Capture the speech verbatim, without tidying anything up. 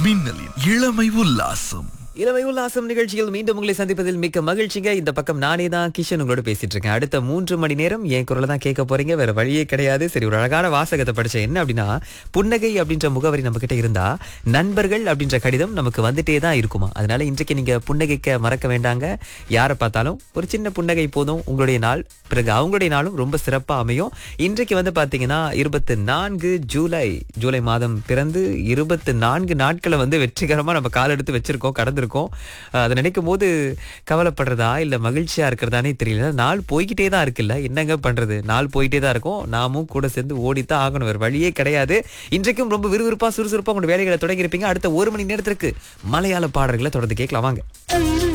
மின்னலின் இளமை உல்லாசம். இளமை உல்லாசம் நிகழ்ச்சியில் மீண்டும் உங்களை சந்திப்பதில் மிக்க மகிழ்ச்சிங்க. இந்த பக்கம் நானே தான் கிஷன் உங்களோட பேசிட்டு இருக்கேன். அடுத்த மூன்று மணி நேரம் என் குரலை தான் கேட்க போறீங்க. வேற வழியே கிடையாது. சரி, ஒரு அழகான வாசகத்தை படிச்சேன். என்ன அப்படின்னா, புன்னகை அப்படின்ற முகவரி நம்ம கிட்ட இருந்தா நண்பர்கள் அப்படின்ற கடிதம் நமக்கு வந்துட்டே தான் இருக்குமா. அதனால இன்றைக்கு நீங்க புன்னகைக்க மறக்க வேண்டாங்க. யாரை பார்த்தாலும் ஒரு சின்ன புன்னகை போதும். உங்களுடைய நாள், பிறகு அவங்களுடைய நாளும் ரொம்ப சிறப்பா அமையும். இன்றைக்கு வந்து பாத்தீங்கன்னா இருபத்தி நான்கு ஜூலை ஜூலை மாதம் பிறந்து இருபத்தி நான்கு நாட்களை வந்து வெற்றிகரமா நம்ம காலெடுத்து வச்சிருக்கோம், கடந்திருக்கோம். அதை நினைக்கும் போது கவலைப்படுறதா இல்ல மகிழ்ச்சியா இருக்கிறதானே தெரியல. நாள் போய்கிட்டே தான் இருக்குல்ல, என்னங்க பண்றது, நாள் போயிட்டே தான் இருக்கும். நாமும் கூட சேர்ந்து ஓடித்தான் ஆகணும், வேற வழியே கிடையாது. இன்றைக்கும் ரொம்ப விறுவிறுப்பா சுறுசுறுப்பா உங்களோட வேலைகளை தொடங்கி இருப்பீங்க. அடுத்த ஒரு மணி நேரத்திற்கு மலையாள பாடல்களை தொடர்ந்து கேட்கலாம் வாங்க.